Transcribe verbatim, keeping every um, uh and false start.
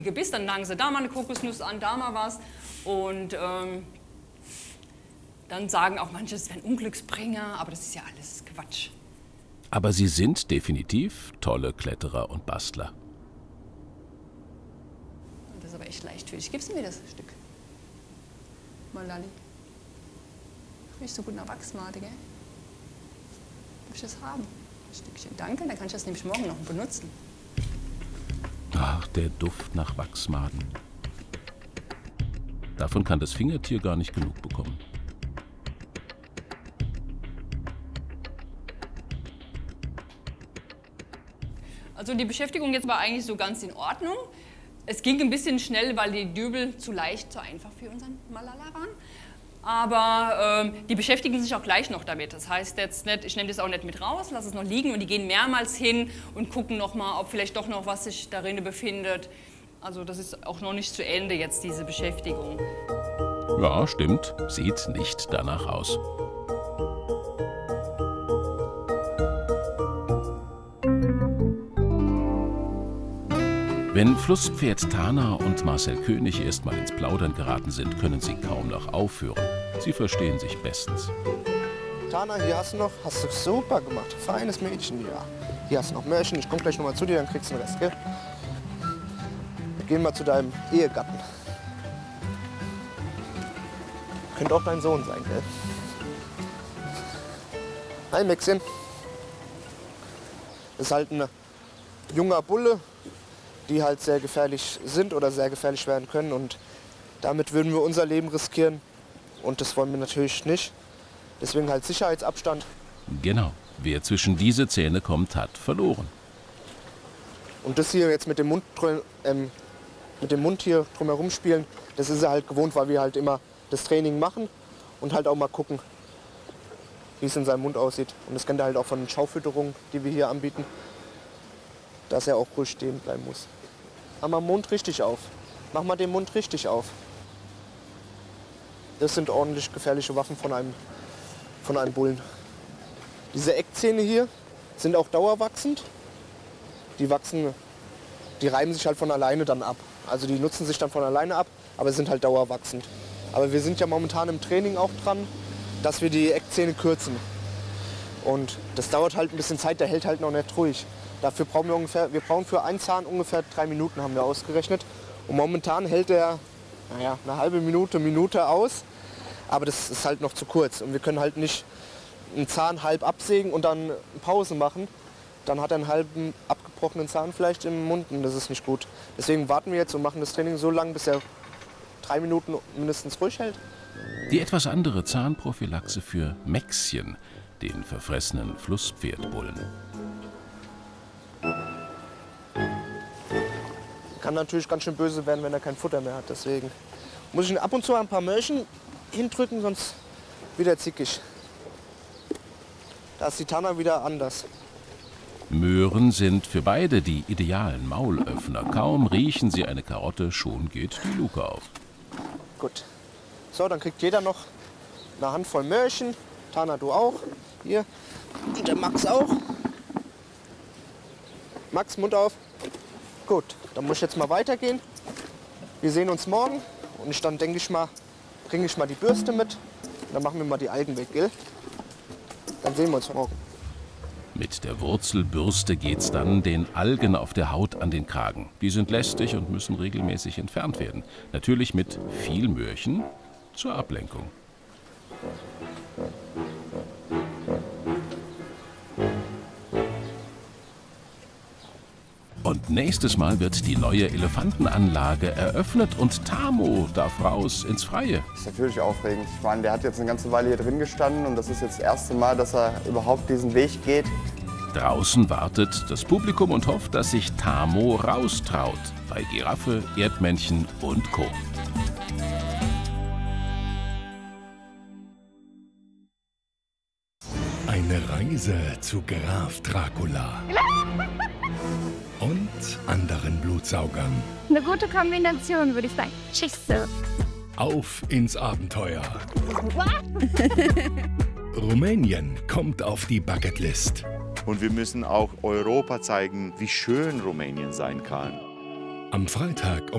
Gebiss, dann nagen sie da mal eine Kokosnuss an, da mal was. Und ähm, dann sagen auch manche, es wären Unglücksbringer, aber das ist ja alles Quatsch. Aber sie sind definitiv tolle Kletterer und Bastler. Das ist aber echt leichtfüßig. Gibst du mir das Stück? Malali. Riecht so gut nach Wachsmade, gell? Darf ich das haben? Ein Stückchen. Danke, dann kann ich das nämlich morgen noch benutzen. Ach, der Duft nach Wachsmaden. Davon kann das Fingertier gar nicht genug bekommen. Also die Beschäftigung jetzt war eigentlich so ganz in Ordnung. Es ging ein bisschen schnell, weil die Dübel zu leicht, zu einfach für unseren Malala waren. Aber ähm, die beschäftigen sich auch gleich noch damit. Das heißt jetzt nicht, ich nehme das auch nicht mit raus, lasse es noch liegen, und die gehen mehrmals hin und gucken noch mal, ob vielleicht doch noch was sich darin befindet. Also das ist auch noch nicht zu Ende jetzt, diese Beschäftigung. Ja, stimmt. Sieht nicht danach aus. Wenn Flusspferd Tana und Marcel König erst mal ins Plaudern geraten sind, können sie kaum noch aufhören. Sie verstehen sich bestens. Tana, hier hast du noch, hast du super gemacht. Feines Mädchen, ja. Hier hast du noch Märchen, ich komme gleich noch mal zu dir, dann kriegst du den Rest, gell? Wir gehen mal zu deinem Ehegatten. Könnte auch dein Sohn sein, gell? Hi, Maxchen. Das ist halt ein junger Bulle, die halt sehr gefährlich sind oder sehr gefährlich werden können. Und damit würden wir unser Leben riskieren. Und das wollen wir natürlich nicht. Deswegen halt Sicherheitsabstand. Genau. Wer zwischen diese Zähne kommt, hat verloren. Und das hier jetzt mit dem Mund, ähm, mit dem Mund hier drumherum spielen, das ist er halt gewohnt, weil wir halt immer das Training machen und halt auch mal gucken, wie es in seinem Mund aussieht. Und das kennt er halt auch von den Schaufütterungen, die wir hier anbieten, dass er auch ruhig stehen bleiben muss. Mach mal den Mund richtig auf. Mach mal den Mund richtig auf. Das sind ordentlich gefährliche Waffen von einem, von einem Bullen. Diese Eckzähne hier sind auch dauerwachsend. Die wachsen, die reiben sich halt von alleine dann ab. Also die nutzen sich dann von alleine ab, aber sind halt dauerwachsend. Aber wir sind ja momentan im Training auch dran, dass wir die Eckzähne kürzen. Und das dauert halt ein bisschen Zeit, der hält halt noch nicht ruhig. Dafür brauchen wir ungefähr, wir brauchen für einen Zahn ungefähr drei Minuten, haben wir ausgerechnet. Und momentan hält er, naja, eine halbe Minute, Minute aus. Aber das ist halt noch zu kurz. Und wir können halt nicht einen Zahn halb absägen und dann Pause machen. Dann hat er einen halben abgebrochenen Zahn vielleicht im Mund und das ist nicht gut. Deswegen warten wir jetzt und machen das Training so lange, bis er drei Minuten mindestens ruhig hält. Die etwas andere Zahnprophylaxe für Maxchen, den verfressenen Flusspferdbullen. Kann natürlich ganz schön böse werden, wenn er kein Futter mehr hat. Deswegen muss ich ihn ab und zu ein paar Möhrchen hindrücken, sonst wieder zickig. Da ist die Tana wieder anders. Möhren sind für beide die idealen Maulöffner. Kaum riechen sie eine Karotte, schon geht die Luke auf. Gut. So, dann kriegt jeder noch eine Handvoll Möhrchen. Tana, du auch. Hier. Und der Max auch. Max, Mund auf. Gut, dann muss ich jetzt mal weitergehen. Wir sehen uns morgen. Und ich dann denke ich mal, bringe ich mal die Bürste mit. Und dann machen wir mal die Algen weg, gell? Dann sehen wir uns morgen. Mit der Wurzelbürste geht's dann den Algen auf der Haut an den Kragen. Die sind lästig und müssen regelmäßig entfernt werden. Natürlich mit viel Möhrchen zur Ablenkung. Und nächstes Mal wird die neue Elefantenanlage eröffnet und Tamo darf raus ins Freie. Das ist natürlich aufregend. Ich meine, der hat jetzt eine ganze Weile hier drin gestanden und das ist jetzt das erste Mal, dass er überhaupt diesen Weg geht. Draußen wartet das Publikum und hofft, dass sich Tamo raustraut. Bei Giraffe, Erdmännchen und Co. Eine Reise zu Graf Dracula. Und anderen Blutsaugern. Eine gute Kombination, würde ich sagen. Tschüss. Auf ins Abenteuer. Rumänien kommt auf die Bucketlist. Und wir müssen auch Europa zeigen, wie schön Rumänien sein kann. Am Freitag um